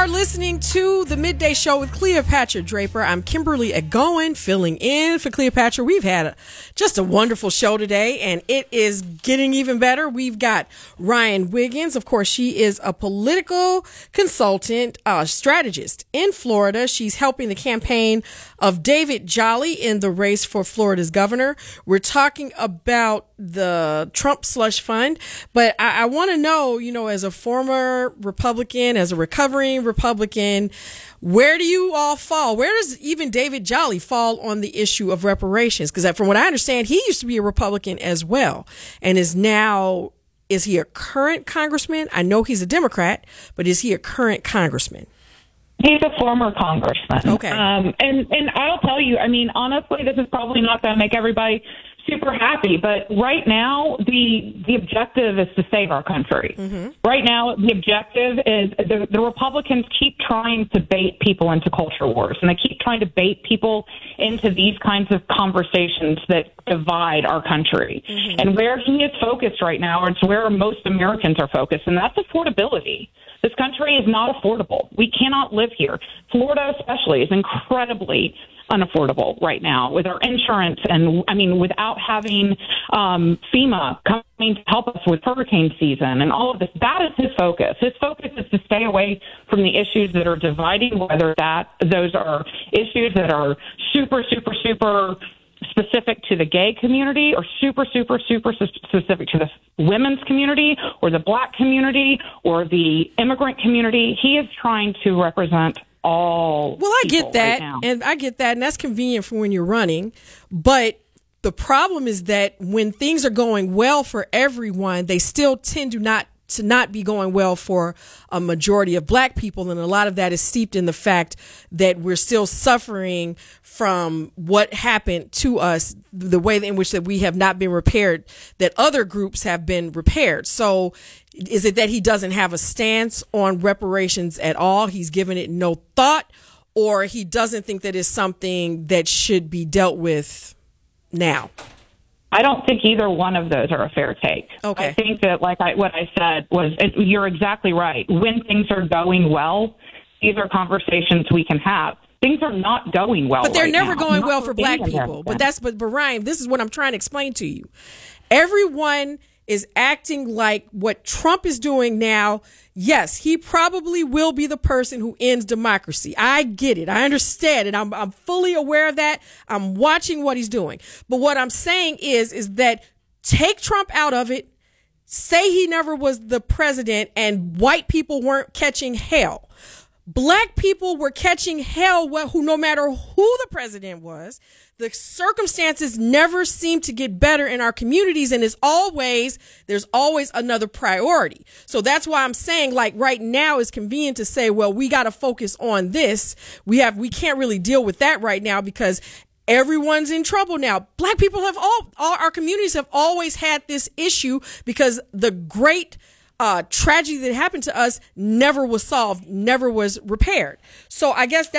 listening to the Midday Show with Cleopatra Draper. I'm Kimberly Egoin, filling in for Cleopatra. We've had just a wonderful show today, and it is getting even better. We've got Ryan Wiggins. Of course, she is a political consultant, strategist in Florida. She's helping the campaign of David Jolly in the race for Florida's governor. We're talking about the Trump slush fund, but I want to know, as a former Republican, as a recovering Republican, where do you all fall? Where does even David Jolly fall on the issue of reparations? Because from what I understand, he used to be a Republican as well, and is he a current congressman? I know he's a Democrat, but is he a current congressman? He's a former congressman. Okay. And I'll tell you, honestly, this is probably not going to make everybody super happy, but right now the objective is to save our country. Mm-hmm. Right now the objective is the Republicans keep trying to bait people into culture wars, and they keep trying to bait people into these kinds of conversations that divide our country. Mm-hmm. And where he is focused right now, it's where most Americans are focused, and that's affordability. This country is not affordable. We cannot live here. Florida especially is incredibly unaffordable right now with our insurance and, without having FEMA coming to help us with hurricane season and all of this. That is his focus. His focus is to stay away from the issues that are dividing, whether those are issues that are super, super, super specific to the gay community or super, super, super specific to the women's community or the black community or the immigrant community. He is trying to represent all. Well, I get that, and that's convenient for when you're running. But the problem is that when things are going well for everyone, they still tend to not be going well for a majority of black people. And a lot of that is steeped in the fact that we're still suffering from what happened to us, the way in which that we have not been repaired, that other groups have been repaired. So is it that he doesn't have a stance on reparations at all? He's given it no thought, or he doesn't think that it's something that should be dealt with now? I don't think either one of those are a fair take. Okay. I think that, what I said was, you're exactly right. When things are going well, these are conversations we can have. Things are not going well. But they're right never now. going Not well for black people. But Ryan, this is what I'm trying to explain to you. Everyone is acting like what Trump is doing now. Yes, he probably will be the person who ends democracy. I get it. I understand it. I'm fully aware of that. I'm watching what he's doing. But what I'm saying is that take Trump out of it. Say he never was the president and white people weren't catching hell. Black people were catching hell, who no matter who the president was. The circumstances never seem to get better in our communities, and there's always another priority. So that's why I'm saying, right now it's convenient to say, well, we got to focus on this. We can't really deal with that right now because everyone's in trouble now. Black people all our communities have always had this issue because the great tragedy that happened to us never was solved, never was repaired. So I guess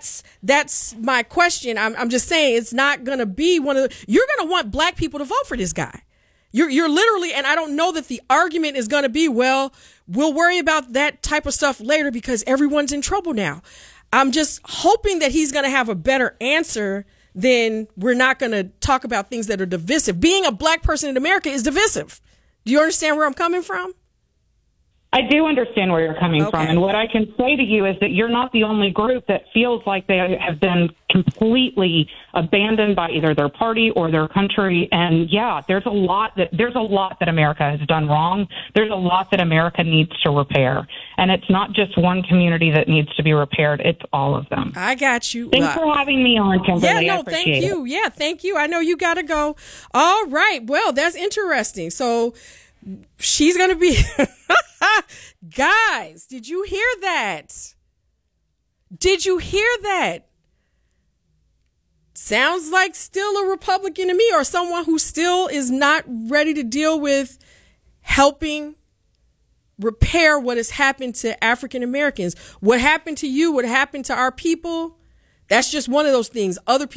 that's my question. I'm just saying it's not going to be you're going to want black people to vote for this guy. You're literally, and I don't know that the argument is going to be, well, we'll worry about that type of stuff later because everyone's in trouble now. I'm just hoping that he's going to have a better answer than we're not going to talk about things that are divisive. Being a black person in America is divisive. Do you understand where I'm coming from? I do understand where you're coming from. And what I can say to you is that you're not the only group that feels like they have been completely abandoned by either their party or their country. And there's a lot that America has done wrong. There's a lot that America needs to repair. And it's not just one community that needs to be repaired. It's all of them. I got you. Thanks for having me on, Kimberly. Thank you. Yeah, thank you. I know you got to go. All right. Well, that's interesting. So she's going to be... Guys, did you hear that? Did you hear that? Sounds like still a Republican to me, or someone who still is not ready to deal with helping repair what has happened to African Americans. What happened to you, what happened to our people, that's just one of those things. Other people